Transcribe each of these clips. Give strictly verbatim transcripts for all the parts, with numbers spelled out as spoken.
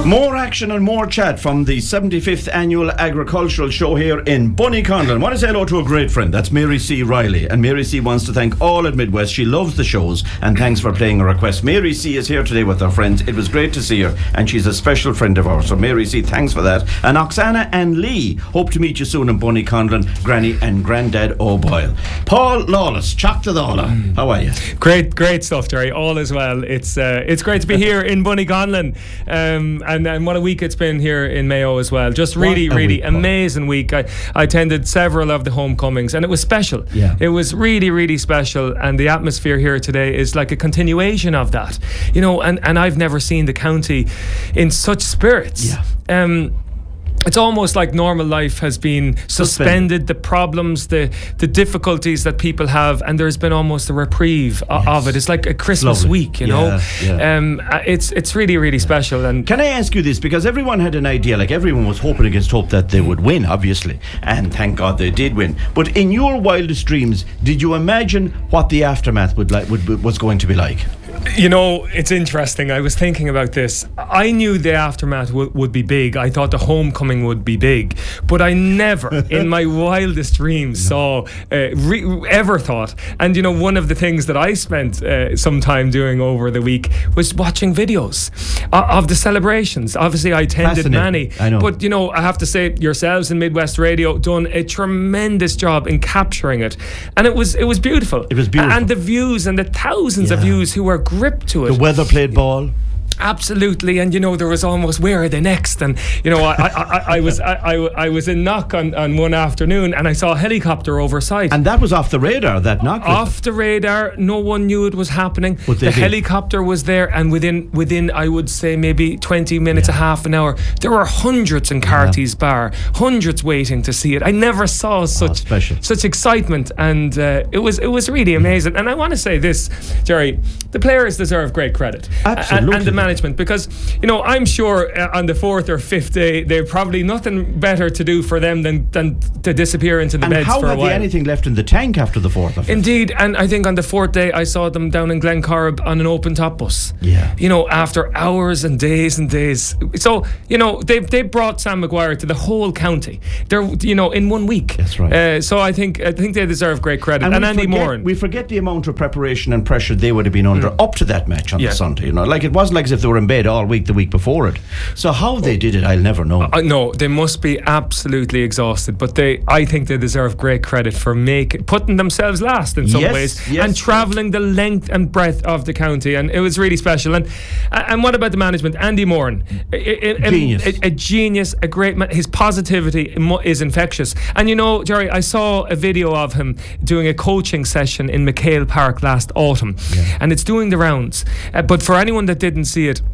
More action and more chat from the seventy-fifth Annual Agricultural Show here in Bunnyconlon. I want to say hello to a great friend. That's Mary C. Riley. And Mary C. wants to thank all at Midwest. She loves the shows and thanks for playing a request. Mary C. is here today with her friends. It was great to see her and she's a special friend of ours. So Mary C., thanks for that. And Oksana and Lee, hope to meet you soon in Bunnyconlon. Granny and Grandad O'Boyle. Paul Lawless, Chop to the Ola. How are you? Great, great stuff, Jerry. All is well. It's uh, it's great to be here in Bunnyconlon. Um, and, and what a week it's been here in Mayo as well. Just really, really week, amazing week. I, I attended several of the homecomings and it was special. Yeah. It was really, really special. And the atmosphere here today is like a continuation of that. You know, and, and I've never seen the county in such spirits. Yeah. Um, It's almost like normal life has been suspended, suspended. The problems, the the difficulties that people have, and there's been almost a reprieve yes. of it. It's like a Christmas Lovely. week, you yeah, know. Yeah. Um, it's it's really really yeah. special. And can I ask you this? Because everyone had an idea, like everyone was hoping against hope that they would win, obviously, and thank God they did win. But in your wildest dreams, did you imagine what the aftermath would like would was going to be like? You know, it's interesting. I was thinking about this. I knew the aftermath w- would be big. I thought the homecoming would be big. But I never, in my wildest dreams, no. saw, uh, re- ever thought. And, you know, one of the things that I spent uh, some time doing over the week was watching videos uh, of the celebrations. Obviously, I attended many. I know. But, you know, I have to say, yourselves in Midwest Radio done a tremendous job in capturing it. And it was it was beautiful. It was beautiful. And the views and the thousands yeah. of views who were gripped to it. The weather played ball. Absolutely, and you know there was almost where are they next? And you know I I, I, I was I, I, I was in Knock on, on one afternoon and I saw a helicopter oversight. And that was off the radar. That Knock off the radar. No one knew it was happening. But the helicopter was there, and within within I would say maybe twenty minutes, yeah. a half an hour, there were hundreds in Carty's yeah. bar, hundreds waiting to see it. I never saw such oh, special. such excitement, and uh, it was it was really amazing. Yeah. And I want to say this, Jerry, the players deserve great credit. Absolutely. And, and the management, because you know I'm sure uh, on the fourth or fifth day they've probably nothing better to do for them than than to disappear into the and beds how for a have while. They anything left in the tank after the fourth? Or fifth? Indeed, and I think on the fourth day I saw them down in Glencorrib on an open top bus. Yeah, you know, after hours and days and days. So you know they they brought Sam Maguire to the whole county. They're you know in one week. That's right. Uh, so I think I think they deserve great credit. And, and we Andy forget, Moran. We forget the amount of preparation and pressure they would have been under mm. up to that match on yeah. the Sunday. You know, like it wasn't like as if they were in bed all week the week before it. So how they did it, I'll never know. Uh, no, they must be absolutely exhausted. But they, I think they deserve great credit for making putting themselves last in some yes, ways yes, and travelling the length and breadth of the county, and it was really special. And and what about the management? Andy Moran, a, a, genius, a, a genius, a great man. His positivity is infectious. And you know, Jerry, I saw a video of him doing a coaching session in McHale Park last autumn, yeah. and it's doing the rounds. Uh, but for anyone that didn't see it,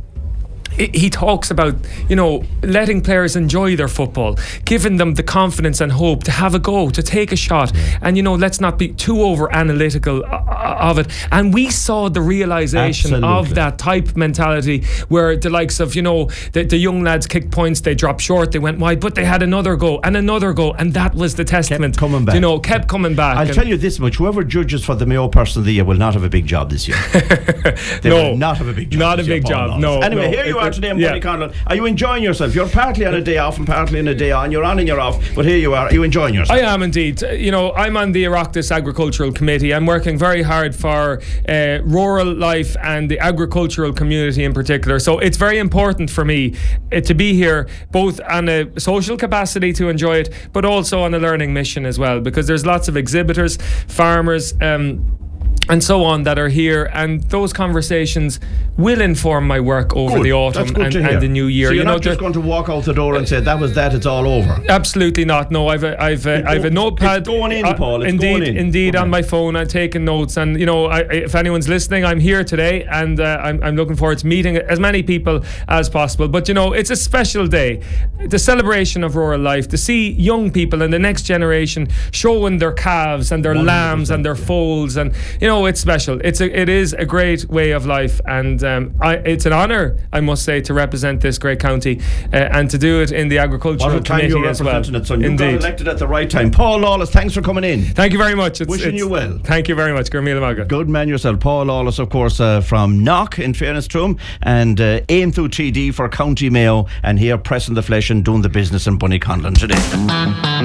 he talks about, you know, letting players enjoy their football, giving them the confidence and hope to have a go, to take a shot, yeah. and you know, let's not be too over analytical of it. And we saw the realization Absolutely. of that type mentality, where the likes of, you know, the, the young lads kicked points, they dropped short, they went wide, but they had another go and another go, and that was the testament. Kept coming back. You know, kept coming back. I'll and tell you this much: whoever judges for the Mayo Person of the Year will not have a big job this year. They no, will not have a big job. Not a this year, big Paul job. Lawless. No. Anyway, no, here you it, are today in yeah. Bunnyconlon. Are you enjoying yourself? You're partly on a day off and partly on a day on. You're on and you're off, but here you are. Are you enjoying yourself? I am indeed. You know, I'm on the Oireachtas Agricultural Committee. I'm working very hard for uh, rural life and the agricultural community in particular. So it's very important for me uh, to be here, both on a social capacity to enjoy it, but also on a learning mission as well, because there's lots of exhibitors, farmers, um, and so on that are here, and those conversations will inform my work over good. the autumn and, and the new year. So you're you know, not just going to walk out the door and say that was that, it's all over. Absolutely not. No, I've a, I've a, I've a notepad. It's going in, Paul. It's indeed, going in. indeed, okay. on my phone. I'm taking notes, and you know, I, if anyone's listening, I'm here today, and uh, I'm, I'm looking forward to meeting as many people as possible. But you know, it's a special day, the celebration of rural life, to see young people and the next generation showing their calves and their lambs and their foals, and you know. no, it's special. It's a, it is a great way of life, and um, I, it's an honour, I must say, to represent this great county uh, and to do it in the agricultural committee as well. It, son. You Indeed. got elected at the right time. Paul Lawless, thanks for coming in. Thank you very much. It's, Wishing it's, you well. Thank you very much. Gurmila Maga. Good man yourself. Paul Lawless, of course, uh, from Knock, in fairness to him, and uh, aim through T D for County Mayo, and here pressing the flesh and doing the business in Bunnyconlon today.